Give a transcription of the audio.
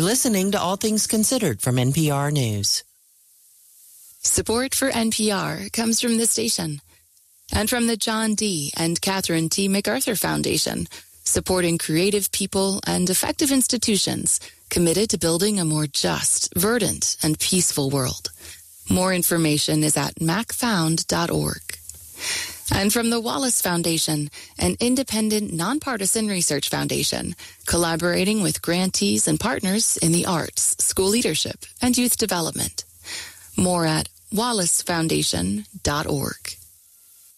listening to All Things Considered from NPR News. Support for NPR comes from this station and from the John D. and Catherine T. MacArthur Foundation, supporting creative people and effective institutions committed to building a more just, verdant, and peaceful world. More information is at macfound.org. And from the Wallace Foundation, an independent, nonpartisan research foundation, collaborating with grantees and partners in the arts, school leadership, and youth development. More at wallacefoundation.org.